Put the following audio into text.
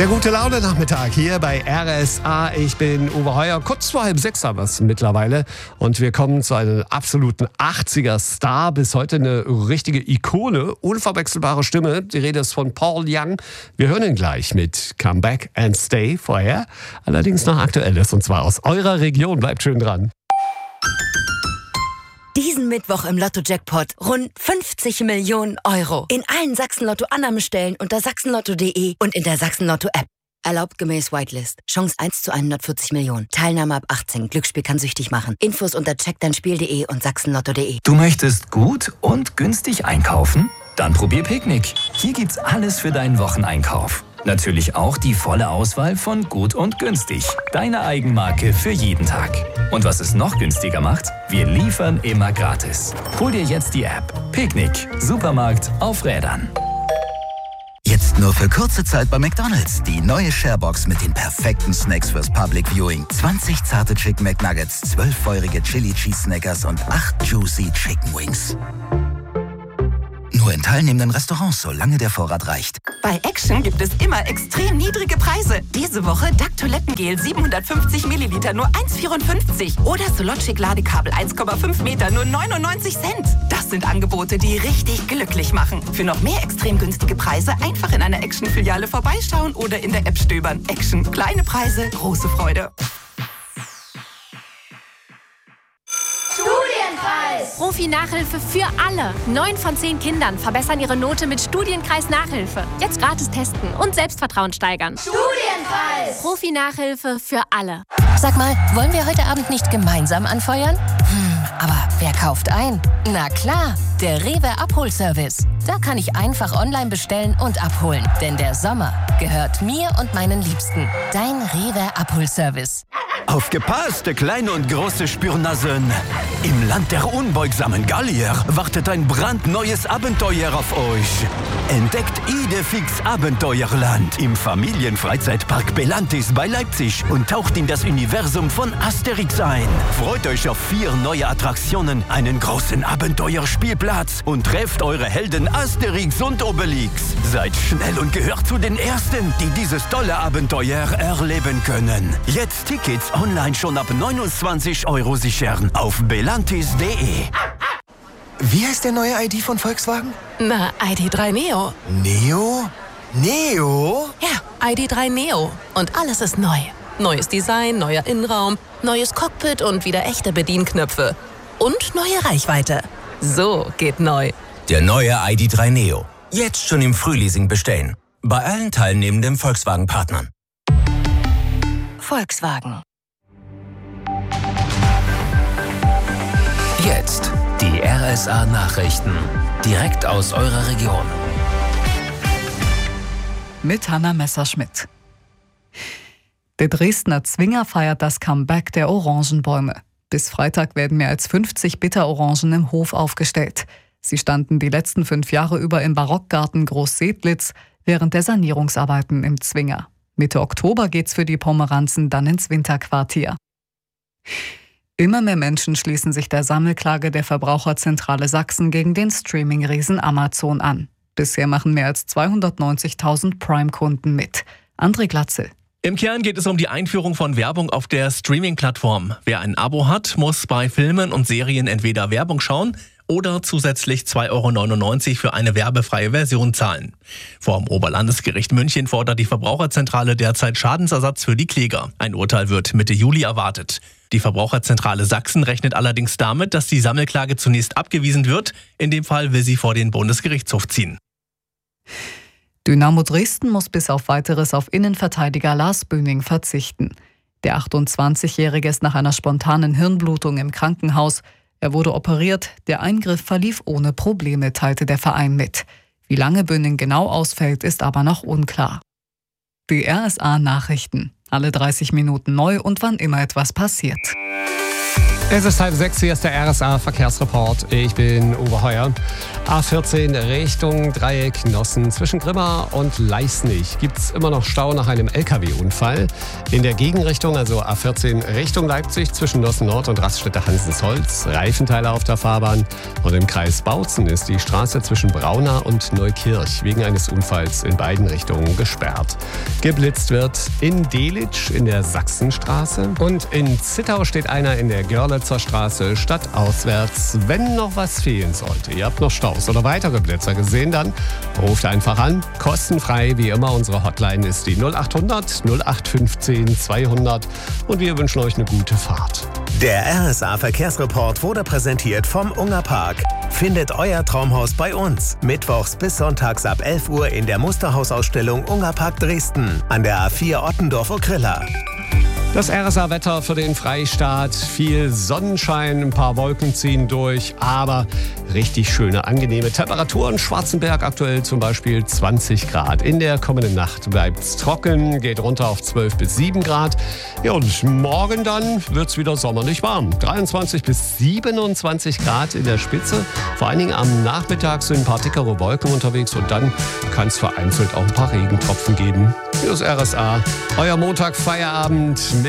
Der gute Laune-Nachmittag hier bei RSA. Ich bin Uwe Heuer. Kurz vor 5:30 haben wir es mittlerweile. Und wir kommen zu einem absoluten 80er-Star. Bis heute eine richtige Ikone. Unverwechselbare Stimme. Die Rede ist von Paul Young. Wir hören ihn gleich mit Come Back and Stay vorher. Allerdings noch Aktuelles. Und zwar aus eurer Region. Bleibt schön dran. Diesen Mittwoch im Lotto-Jackpot rund 50 Millionen Euro. In allen Sachsen-Lotto-Annahmestellen unter sachsenlotto.de und in der Sachsen-Lotto-App. Erlaubt gemäß Whitelist. Chance 1 zu 140 Millionen. Teilnahme ab 18. Glücksspiel kann süchtig machen. Infos unter checkdeinspiel.de und sachsenlotto.de. Du möchtest gut und günstig einkaufen? Dann probier Picknick. Hier gibt's alles für deinen Wocheneinkauf. Natürlich auch die volle Auswahl von Gut und Günstig. Deine Eigenmarke für jeden Tag. Und was es noch günstiger macht? Wir liefern immer gratis. Hol dir jetzt die App. Picknick. Supermarkt auf Rädern. Jetzt nur für kurze Zeit bei McDonald's. Die neue Sharebox mit den perfekten Snacks fürs Public Viewing. 20 zarte Chicken McNuggets, 12 feurige Chili Cheese Snackers und 8 juicy Chicken Wings. Nur in teilnehmenden Restaurants, solange der Vorrat reicht. Bei Action gibt es immer extrem niedrige Preise. Diese Woche Duck Toilettengel 750 Milliliter nur 1,54. Oder Sologic Ladekabel 1,5 Meter nur 99 Cent. Das sind Angebote, die richtig glücklich machen. Für noch mehr extrem günstige Preise einfach in einer Action-Filiale vorbeischauen oder in der App stöbern. Action. Kleine Preise, große Freude. Profi-Nachhilfe für alle. 9 von 10 Kindern verbessern ihre Note mit Studienkreis-Nachhilfe. Jetzt gratis testen und Selbstvertrauen steigern. Studienkreis! Profi-Nachhilfe für alle. Sag mal, wollen wir heute Abend nicht gemeinsam anfeuern? Aber wer kauft ein? Na klar, der Rewe Abholservice. Da kann ich einfach online bestellen und abholen. Denn der Sommer gehört mir und meinen Liebsten. Dein Rewe Abholservice. Aufgepasst, kleine und große Spürnasen. Im Land der unbeugsamen Gallier wartet ein brandneues Abenteuer auf euch. Entdeckt Idefix Abenteuerland im Familienfreizeitpark Belantis bei Leipzig und taucht in das Universum von Asterix ein. Freut euch auf 4 neue Attraktionen, einen großen Abenteuerspielplatz und trefft eure Helden Asterix und Obelix. Seid schnell und gehört zu den Ersten, die dieses tolle Abenteuer erleben können. Jetzt Tickets online schon ab 29 € sichern auf belantis.de. Wie heißt der neue ID von Volkswagen? Na, ID.3 Neo. Neo? Neo? Ja, ID.3 Neo. Und alles ist neu. Neues Design, neuer Innenraum, neues Cockpit und wieder echte Bedienknöpfe. Und neue Reichweite. So geht neu. Der neue ID.3 Neo. Jetzt schon im Frühleasing bestellen. Bei allen teilnehmenden Volkswagen-Partnern. Volkswagen. Jetzt die RSA-Nachrichten. Direkt aus eurer Region. Mit Hanna Messerschmidt. Der Dresdner Zwinger feiert das Comeback der Orangenbäume. Bis Freitag werden mehr als 50 Bitterorangen im Hof aufgestellt. Sie standen die letzten 5 Jahre über im Barockgarten Groß-Sedlitz während der Sanierungsarbeiten im Zwinger. Mitte Oktober geht's für die Pomeranzen dann ins Winterquartier. Immer mehr Menschen schließen sich der Sammelklage der Verbraucherzentrale Sachsen gegen den Streaming-Riesen Amazon an. Bisher machen mehr als 290.000 Prime-Kunden mit. André Glatzel. Im Kern geht es um die Einführung von Werbung auf der Streaming-Plattform. Wer ein Abo hat, muss bei Filmen und Serien entweder Werbung schauen oder zusätzlich 2,99 € für eine werbefreie Version zahlen. Vom Oberlandesgericht München fordert die Verbraucherzentrale derzeit Schadensersatz für die Kläger. Ein Urteil wird Mitte Juli erwartet. Die Verbraucherzentrale Sachsen rechnet allerdings damit, dass die Sammelklage zunächst abgewiesen wird. In dem Fall will sie vor den Bundesgerichtshof ziehen. Dynamo Dresden muss bis auf Weiteres auf Innenverteidiger Lars Böning verzichten. Der 28-Jährige ist nach einer spontanen Hirnblutung im Krankenhaus. Er wurde operiert, der Eingriff verlief ohne Probleme, teilte der Verein mit. Wie lange Böning genau ausfällt, ist aber noch unklar. Die RSA-Nachrichten. Alle 30 Minuten neu und wann immer etwas passiert. Es ist 5:30, hier ist der RSA-Verkehrsreport. Ich bin Uwe Heuer. A14 Richtung Dreieck Nossen. Zwischen Grimma und Leisnig gibt es immer noch Stau nach einem LKW-Unfall. In der Gegenrichtung, also A14 Richtung Leipzig, zwischen Nossen Nord und Raststätte-Hansensholz, Reifenteile auf der Fahrbahn. Und im Kreis Bautzen ist die Straße zwischen Braunau und Neukirch wegen eines Unfalls in beiden Richtungen gesperrt. Geblitzt wird in Delitzsch in der Sachsenstraße. Und in Zittau steht einer in der Görlitzer Straße stadtauswärts. Wenn noch was fehlen sollte, ihr habt noch Staus oder weitere Blitzer gesehen, dann ruft einfach an. Kostenfrei wie immer. Unsere Hotline ist die 0800 0815 200 und wir wünschen euch eine gute Fahrt. Der RSA-Verkehrsreport wurde präsentiert vom Ungerpark. Findet euer Traumhaus bei uns. Mittwochs bis sonntags ab 11 Uhr in der Musterhausausstellung Ungerpark Dresden an der A4 Ottendorf-Okrilla. Das RSA-Wetter für den Freistaat. Viel Sonnenschein, ein paar Wolken ziehen durch, aber richtig schöne, angenehme Temperaturen. Schwarzenberg aktuell zum Beispiel 20 Grad. In der kommenden Nacht bleibt es trocken, geht runter auf 12 bis 7 Grad. Ja, und morgen dann wird es wieder sommerlich warm. 23 bis 27 Grad in der Spitze. Vor allen Dingen am Nachmittag sind ein paar dickere Wolken unterwegs und dann kann es vereinzelt auch ein paar Regentropfen geben. Hier ist RSA, euer Montag-Feierabend